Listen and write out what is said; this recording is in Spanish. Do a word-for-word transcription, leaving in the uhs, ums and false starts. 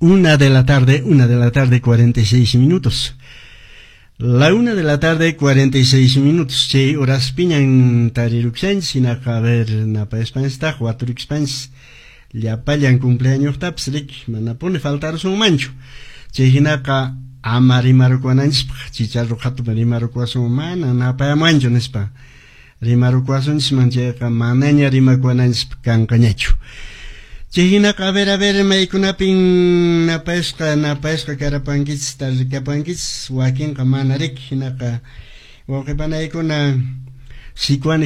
Una de la tarde, una de la tarde, cuarenta y seis minutos. La una de la tarde, cuarenta y seis minutos. Che, horas piñan tariruxens, sinaka ver napa espansta, huaturixpans. Llapallan cumpleaños tapslik, manapone faltar su mancho. Che, hinaka amarimaruquananspa, chicharro hatu marimaruquasun mana, napa mancho nespa. Rimaruquasun mancheka manaña rimaquananspa kankañachu. Chihina a ver a ver maykunapin napasqa napasqa karapankis tarikapankis wakin kamanarik hinaka waqipanaykuna sikuani